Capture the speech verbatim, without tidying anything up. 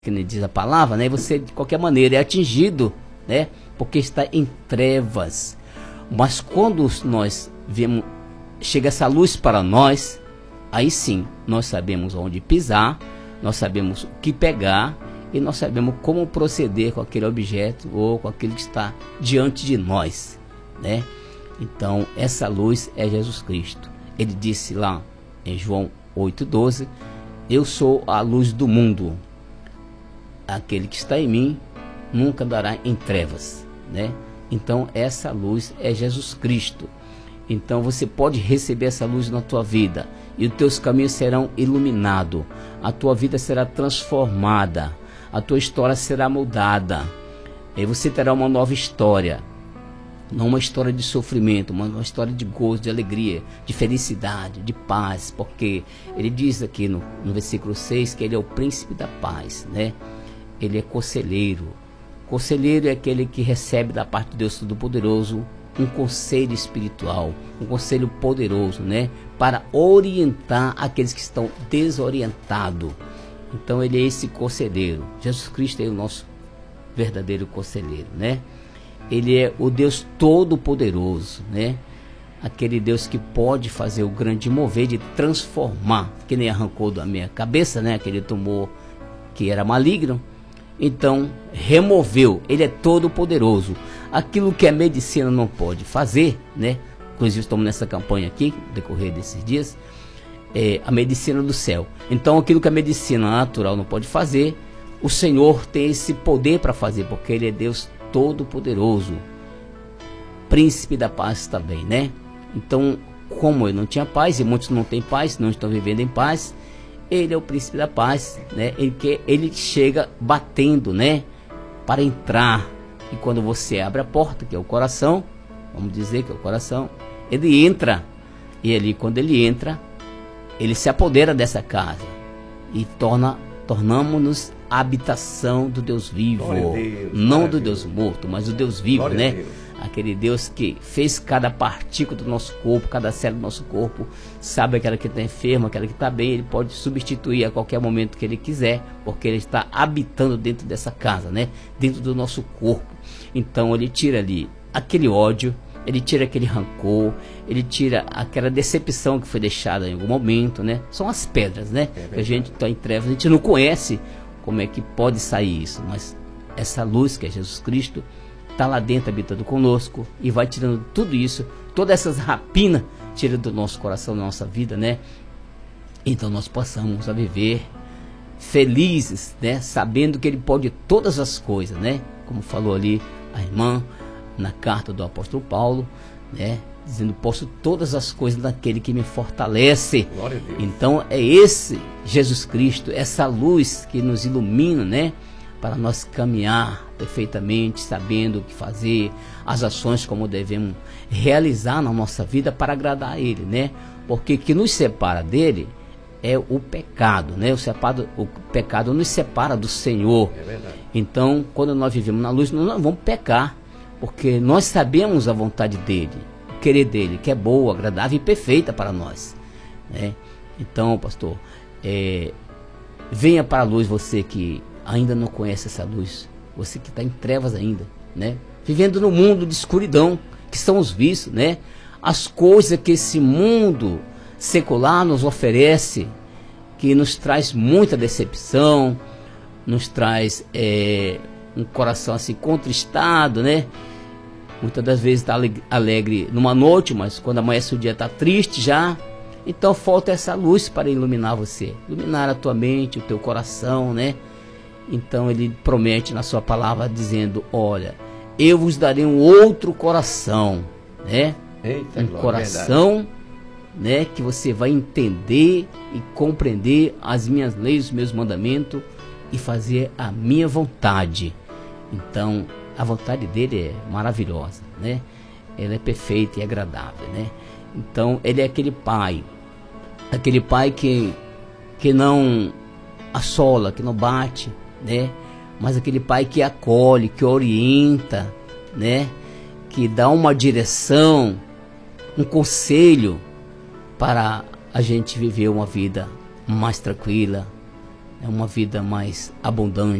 que nem diz a palavra, né? Você de qualquer maneira é atingido, né? Porque está em trevas. Mas quando nós vemos, chega essa luz para nós, aí sim, nós sabemos onde pisar, nós sabemos o que pegar e nós sabemos como proceder com aquele objeto ou com aquilo que está diante de nós, né? Então, essa luz é Jesus Cristo. Ele disse lá em João oito, doze, eu sou a luz do mundo. Aquele que está em mim nunca andará em trevas, né? Então essa luz é Jesus Cristo. Então você pode receber essa luz na tua vida e os teus caminhos serão iluminados, a tua vida será transformada, a tua história será mudada, e você terá uma nova história, não uma história de sofrimento, mas uma história de gozo, de alegria, de felicidade, de paz, porque ele diz aqui no, no versículo seis que ele é o príncipe da paz, né? Ele é conselheiro. Conselheiro é aquele que recebe da parte de Deus Todo-Poderoso um conselho espiritual, um conselho poderoso, né? Para orientar aqueles que estão desorientados. Então ele é esse conselheiro. Jesus Cristo é o nosso verdadeiro conselheiro, né? Ele é o Deus Todo-Poderoso, né? Aquele Deus que pode fazer o grande mover de transformar, que nem arrancou da minha cabeça, né? Aquele tumor que era maligno. Então, removeu. Ele é todo poderoso. Aquilo que a medicina não pode fazer, né? Inclusive estamos nessa campanha aqui, no decorrer desses dias, é a medicina do céu. Então, aquilo que a medicina natural não pode fazer, o Senhor tem esse poder para fazer, porque Ele é Deus todo poderoso. Príncipe da paz também, né? Então, como Ele não tinha paz, e muitos não têm paz, não estão vivendo em paz, Ele é o príncipe da paz, né? Ele, que, ele chega batendo, né? Para entrar. E quando você abre a porta, que é o coração, vamos dizer que é o coração, ele entra. E ali, quando ele entra, ele se apodera dessa casa. E torna, tornamos-nos a habitação do Deus vivo. Deus, não do Deus, Deus morto, mas do Deus vivo, glória, né? Aquele Deus que fez cada partícula do nosso corpo, cada célula do nosso corpo, sabe aquela que está enferma, aquela que está bem, Ele pode substituir a qualquer momento que Ele quiser, porque Ele está habitando dentro dessa casa, né? Dentro do nosso corpo. Então Ele tira ali aquele ódio, Ele tira aquele rancor, Ele tira aquela decepção que foi deixada em algum momento, né? São as pedras, né? É que a gente está em trevas, a gente não conhece como é que pode sair isso, mas essa luz que é Jesus Cristo está lá dentro, habitando conosco, e vai tirando tudo isso, todas essas rapinas, tira do nosso coração, da nossa vida, né? Então nós possamos a viver felizes, né? Sabendo que Ele pode todas as coisas, né? Como falou ali a irmã na carta do apóstolo Paulo, né? Dizendo, posso todas as coisas naquele que me fortalece. Glória a Deus. Então é esse Jesus Cristo, essa luz que nos ilumina, né? Para nós caminhar perfeitamente, sabendo o que fazer, as ações como devemos realizar na nossa vida para agradar a Ele, né? Porque o que nos separa dele é o pecado, né? O, separo, o pecado nos separa do Senhor. É verdade. Então, quando nós vivemos na luz, nós não vamos pecar, porque nós sabemos a vontade dele, o querer dele, que é boa, agradável e perfeita para nós, né? Então, pastor, é, venha para a luz, você que ainda não conhece essa luz, você que está em trevas ainda, né? Vivendo no mundo de escuridão, que são os vícios, né? As coisas que esse mundo secular nos oferece, que nos traz muita decepção, nos traz é, um coração assim contristado, né? Muitas das vezes está alegre numa noite, mas quando amanhece o dia está triste já. Então falta essa luz para iluminar você, iluminar a tua mente, o teu coração, né? Então Ele promete na sua palavra dizendo, olha, eu vos darei um outro coração, né? Eita, um glória, coração, né, que você vai entender e compreender as minhas leis, os meus mandamentos e fazer a minha vontade. Então a vontade dele é maravilhosa, né? Ela é perfeita e agradável, né? Então Ele é aquele pai, aquele pai que, que não assola, que não bate, né? Mas aquele pai que acolhe, que orienta, né? Que dá uma direção, um conselho para a gente viver uma vida mais tranquila, né, uma vida mais abundante.